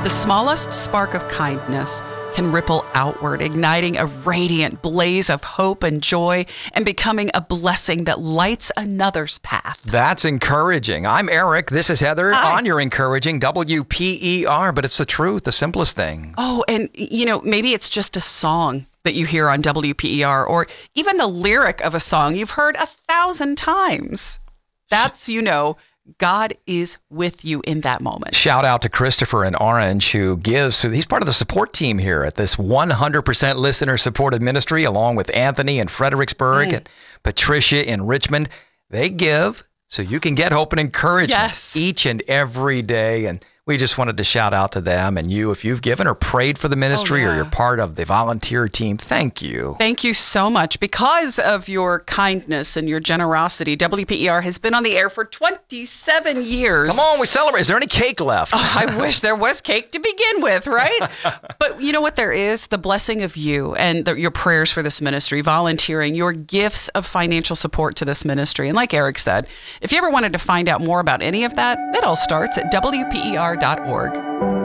The smallest spark of kindness can ripple outward, igniting a radiant blaze of hope and joy and becoming a blessing that lights another's path. That's encouraging. I'm Eric. This is Heather. Hi. On your encouraging WPER, but it's the truth, the simplest thing. Oh, and maybe it's just a song that you hear on WPER or even the lyric of a song you've heard 1,000 times. That's, God is with you in that moment. Shout out to Christopher in Orange who gives. He's part of the support team here at this 100% listener supported ministry, along with Anthony in Fredericksburg and Patricia in Richmond. They give so you can get hope and encouragement each and every day. And we just wanted to shout out to them and you. If you've given or prayed for the ministry or you're part of the volunteer team, thank you. Thank you so much. Because of your kindness and your generosity, WPER has been on the air for 27 years. Come on, we celebrate. Is there any cake left? I wish there was cake to begin with, right? But you know what there is? The blessing of you and your prayers for this ministry, volunteering, your gifts of financial support to this ministry. And like Eric said, if you ever wanted to find out more about any of that, it all starts at WPER.org.